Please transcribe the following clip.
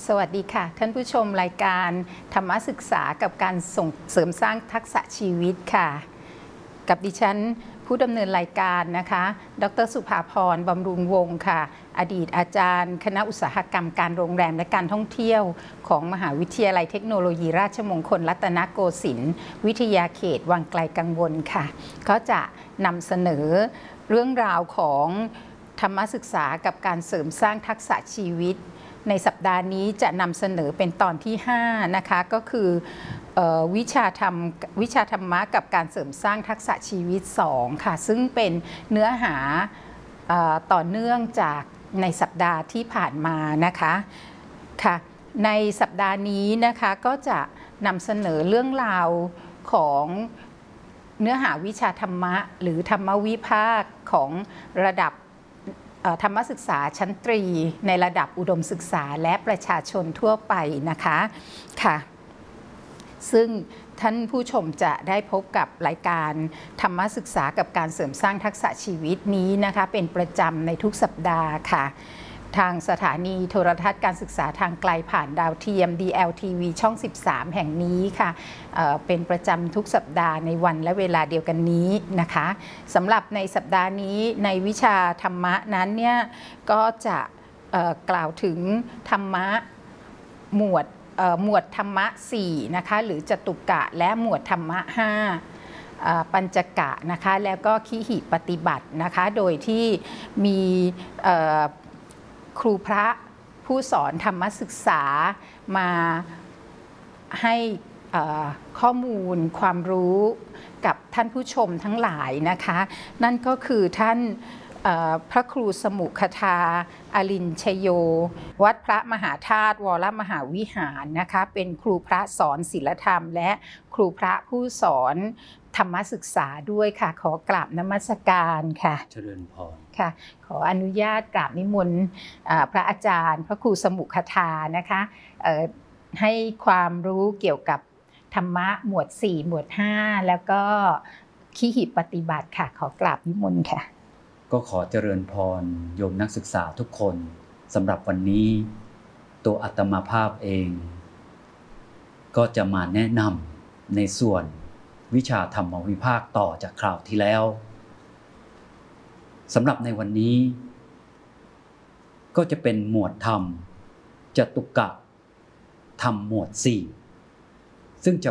สวัสดีค่ะท่านผู้ชมรายการธรรมศึกษากับการส่งเสริมสร้างทักษะชีวิตค่ะกับดิฉันผู้ดำเนินรายการนะคะดร.สุภาพรบำรุงวงศ์ค่ะอดีตอาจารย์คณะอุตสาหกรรมการโรงแรมและการท่องเที่ยวของมหาวิทยาลัยเทคโนโลยีราชมงคลรัตนโกสินทร์วิทยาเขตวังไกลกังวลค่ะก็จะนำเสนอเรื่องราวของธรรมศึกษากับการเสริมสร้างทักษะชีวิตในสัปดาห์นี้จะนำเสนอเป็นตอนที่5นะคะก็คือวิชาธรรมะกับการเสริมสร้างทักษะชีวิต2ค่ะซึ่งเป็นเนื้อหาต่อเนื่องจากในสัปดาห์ที่ผ่านมานะคะค่ะในสัปดาห์นี้นะคะก็จะนำเสนอเรื่องราวของเนื้อหาวิชาธรรมะหรือธรรมวิภาคของระดับธรรมศึกษาชั้นตรีในระดับอุดมศึกษาและประชาชนทั่วไปนะคะค่ะซึ่งท่านผู้ชมจะได้พบกับรายการธรรมศึกษากับการเสริมสร้างทักษะชีวิตนี้นะคะเป็นประจำในทุกสัปดาห์ค่ะทางสถานีโทรทัศน์การศึกษาทางไกลผ่านดาวเทียม DLTV ช่อง 13 แห่งนี้ค่ะเป็นประจำทุกสัปดาห์ในวันและเวลาเดียวกันนี้นะคะสำหรับในสัปดาห์นี้ในวิชาธรรมะนั้นเนี่ยก็จะกล่าวถึงธรรมะหมวดธรรมะ4นะคะหรือจตุกะและหมวดธรรมะ5ปัญจกะนะคะแล้วก็คิหิปฏิบัตินะคะโดยที่มีครูพระผู้สอนธรรมศึกษามาให้ข้อมูลความรู้กับท่านผู้ชมทั้งหลายนะคะนั่นก็คือท่านพระครูสมุขทาอรินชโยวัดพระมหาธาตุวรมหาวิหารนะคะเป็นครูพระสอนศีลธรรมและครูพระผู้สอนธรรมศึกษาด้วยค่ะขอกราบนมัสการค่ะเจริญพรค่ะขออนุญาตกราบนิมนต์พระอาจารย์พระครูสมุขทานะคะให้ความรู้เกี่ยวกับธรรมะหมวด4หมวด5แล้วก็คิหิปฏิบัติค่ะขอกราบนิมนต์ค่ะก็ขอเจริญพรโยมนักศึกษาทุกคนสำหรับวันนี้ตัวอาตมาภาพเอง ก็จะมาแนะนำในส่วนวิชาธรรมวิภาคต่อจากคราวที่แล้วสำหรับในวันนี้ก็จะเป็นหมวดธรรมจตุกะธรรมหมวด4ซึ่งจะ